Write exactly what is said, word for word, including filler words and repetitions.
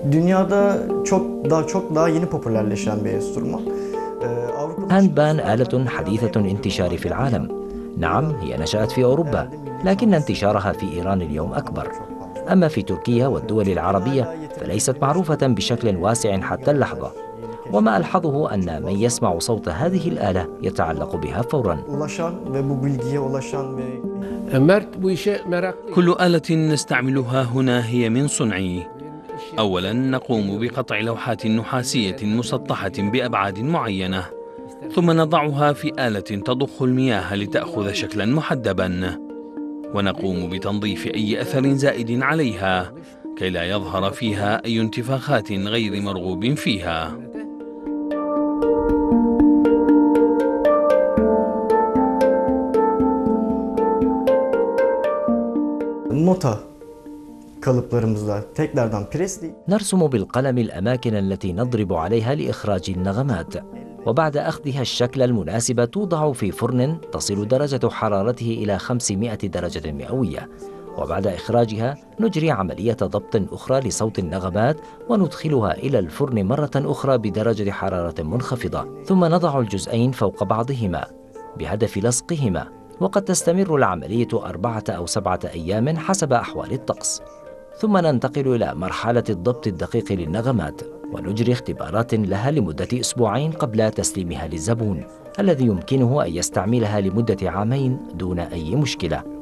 Dünyada çok daha çok daha yeni popülerleşen bir enstrüman. هاندبان آلة حديثة الانتشار في العالم. نعم، هي نشأت في أوروبا، لكن انتشارها في إيران اليوم أكبر. أما في تركيا والدول العربية فليست معروفة بشكل واسع حتى اللحظة. وما ألحظه أن من يسمع صوت هذه الآلة يتعلق بها فوراً. كل آلة نستعملها هنا هي من صنعي. أولاً نقوم بقطع لوحات نحاسية مسطحة بأبعاد معينة، ثم نضعها في آلة تضخ المياه لتأخذ شكلاً محدباً، ونقوم بتنظيف أي أثر زائد عليها كي لا يظهر فيها أي انتفاخات غير مرغوب فيها. Nota kalıplarımızla tekrardan presli. نرسم بالقلم الأماكن التي نضرب عليها لإخراج النغمات، وبعد أخذها الشكل المناسب توضع في فرن تصل درجة حرارته إلى خمسمائة درجة مئوية، وبعد إخراجها نجري عملية ضبط أخرى لصوت النغمات وندخلها إلى الفرن مرة أخرى بدرجة حرارة منخفضة، ثم نضع الجزئين فوق بعضهما بهدف لصقهما، وقد تستمر العملية أربعة أو سبعة أيام حسب أحوال الطقس. ثم ننتقل إلى مرحلة الضبط الدقيق للنغمات، ونجري اختبارات لها لمدة أسبوعين قبل تسليمها للزبون الذي يمكنه أن يستعملها لمدة عامين دون أي مشكلة.